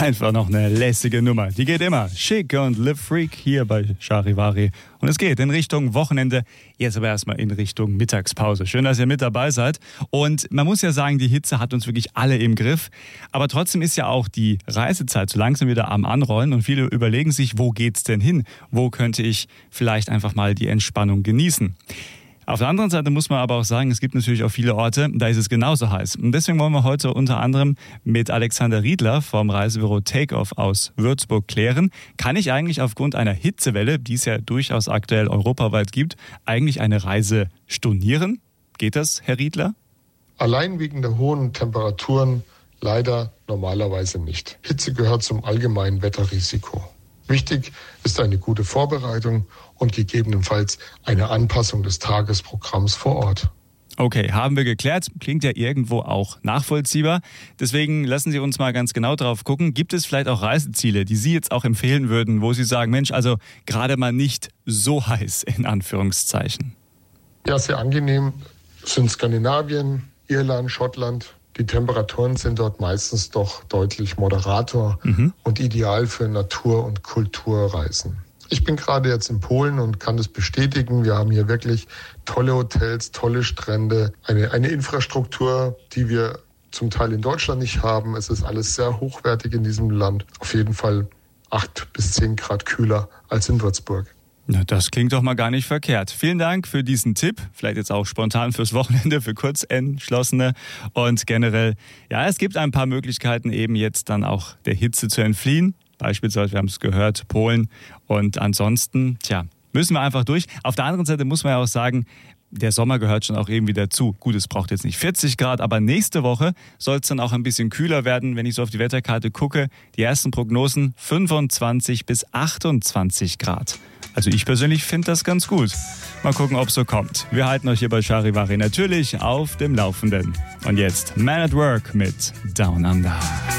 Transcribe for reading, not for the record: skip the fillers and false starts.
Einfach noch eine lässige Nummer. Die geht immer. Chic und Live Freak hier bei Charivari. Und es geht in Richtung Wochenende, jetzt aber erstmal in Richtung Mittagspause. Schön, dass ihr mit dabei seid. Und man muss ja sagen, die Hitze hat uns wirklich alle im Griff. Aber trotzdem ist ja auch die Reisezeit so langsam wieder am Anrollen. Und viele überlegen sich, wo geht's denn hin? Wo könnte ich vielleicht einfach mal die Entspannung genießen? Auf der anderen Seite muss man aber auch sagen, es gibt natürlich auch viele Orte, da ist es genauso heiß. Und deswegen wollen wir heute unter anderem mit Alexander Riedler vom Reisebüro Takeoff aus Würzburg klären, kann ich eigentlich aufgrund einer Hitzewelle, die es ja durchaus aktuell europaweit gibt, eigentlich eine Reise stornieren? Geht das, Herr Riedler? Allein wegen der hohen Temperaturen leider normalerweise nicht. Hitze gehört zum allgemeinen Wetterrisiko. Wichtig ist eine gute Vorbereitung und gegebenenfalls eine Anpassung des Tagesprogramms vor Ort. Okay, haben wir geklärt. Klingt ja irgendwo auch nachvollziehbar. Deswegen lassen Sie uns mal ganz genau drauf gucken. Gibt es vielleicht auch Reiseziele, die Sie jetzt auch empfehlen würden, wo Sie sagen, Mensch, also gerade mal nicht so heiß in Anführungszeichen? Ja, sehr angenehm sind Skandinavien, Irland, Schottland. Die Temperaturen sind dort meistens doch deutlich moderater und ideal für Natur- und Kulturreisen. Ich bin gerade jetzt in Polen und kann das bestätigen. Wir haben hier wirklich tolle Hotels, tolle Strände, eine Infrastruktur, die wir zum Teil in Deutschland nicht haben. Es ist alles sehr hochwertig in diesem Land. Auf jeden Fall 8 bis 10 Grad kühler als in Würzburg. Na, das klingt doch mal gar nicht verkehrt. Vielen Dank für diesen Tipp. Vielleicht jetzt auch spontan fürs Wochenende, für Kurzentschlossene. Und generell, ja, es gibt ein paar Möglichkeiten, eben jetzt dann auch der Hitze zu entfliehen. Beispielsweise, wir haben es gehört, Polen. Und ansonsten, müssen wir einfach durch. Auf der anderen Seite muss man ja auch sagen, der Sommer gehört schon auch irgendwie dazu. Gut, es braucht jetzt nicht 40 Grad, aber nächste Woche soll es dann auch ein bisschen kühler werden. Wenn ich so auf die Wetterkarte gucke, die ersten Prognosen 25 bis 28 Grad. Also ich persönlich finde das ganz gut. Mal gucken, ob es so kommt. Wir halten euch hier bei Charivari natürlich auf dem Laufenden. Und jetzt Man at Work mit Down Under.